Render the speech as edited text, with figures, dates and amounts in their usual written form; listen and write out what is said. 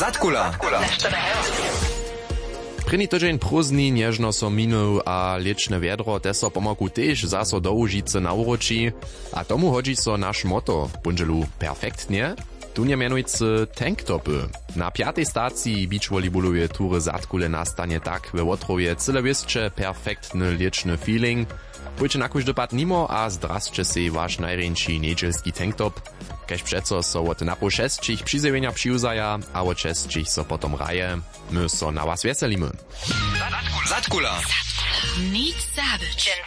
Zatkula. První tydzień prózdni niežno so minul a liečne viedro teso pomoku tež zaso do Łužice na uroči, a tomu hodzi so naš moto, bunželu perfektnie, tu nie mianujcy tanktopy. Na 5. stacji beachvolleyballuje tury Zatkule nastanie tak we Łotrowie cyle perfektny liečny feeling. Pójdzie na kóźdy pad nimo a zdrasće se wasz najrjeńszy niedzielski tanktop, kaž přeco so od napo 6 přizjewienia přiuzaja a od 6 so potom raje. My so na was veselimy. Zatkula. Nic zabyć.